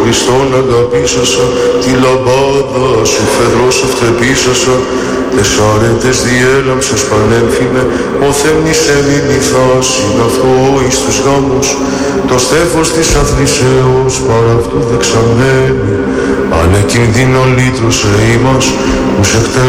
Χριστόν αγαπήσασα, τη λαμπάδα σου φεδρό σου φτεπίσασα. Τεσσάρετες διέλαμψες πανέμφυμε, ο θέμνης ελληνιθά συναυτό εις τους γάμους. Το στέφος της αθλησέως παρά αυτού δεξαμένη, αλλά κινδύνο λύτρωσε ημάς, που σε